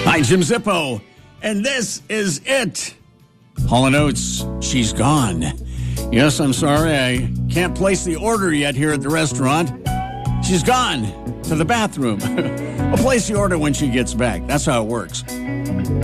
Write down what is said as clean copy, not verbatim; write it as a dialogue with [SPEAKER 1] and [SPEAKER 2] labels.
[SPEAKER 1] Hi, Jim Zippo, and this is it. Hall & Oates, she's gone. Yes, I'm sorry, I can't place the order yet here at the restaurant. She's gone to the bathroom. I'll place the order when she gets back. That's how it works.